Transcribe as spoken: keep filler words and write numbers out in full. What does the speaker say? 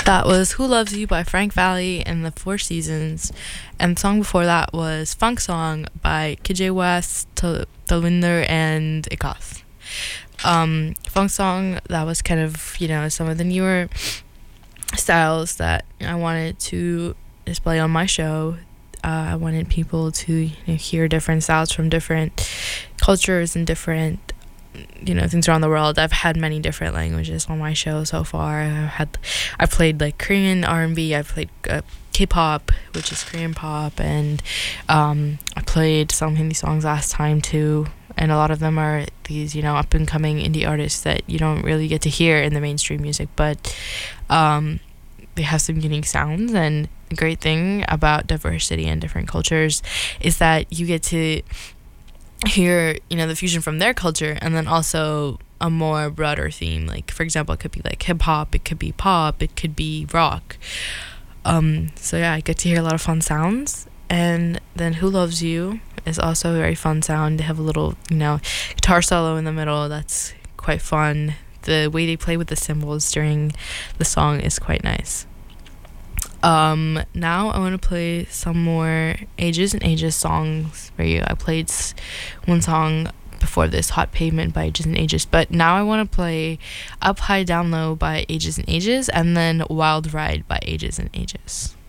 That was Who Loves You by Frank Valli and the Four Seasons. And the song before that was Funk Song by K J West, Talinder, and Ikath. Um, funk Song, that was kind of, you know, some of the newer styles that I wanted to display on my show. Uh, I wanted people to, you know, hear different styles from different cultures and different, you know, things around the world. I've had many different languages on my show so far. I've had, I played like Korean R and B. I played uh, K-pop, which is Korean pop, and um, I played some Hindi songs last time too. And a lot of them are these, you know, up and coming indie artists that you don't really get to hear in the mainstream music, but um, they have some unique sounds. And the great thing about diversity and different cultures is that you get to hear, you know, the fusion from their culture, and then also a more broader theme. Like, for example, it could be like hip hop, it could be pop, it could be rock. Um, so yeah, I get to hear a lot of fun sounds. And then Who Loves You is also a very fun sound. They have a little, you know, guitar solo in the middle that's quite fun. The way they play with the cymbals during the song is quite nice. Um, now I want to play some more Ages and Ages songs for you. I played one song before this, Hot Pavement by Ages and Ages, but now I want to play Up High Down Low by Ages and Ages, and then Wild Ride by Ages and Ages.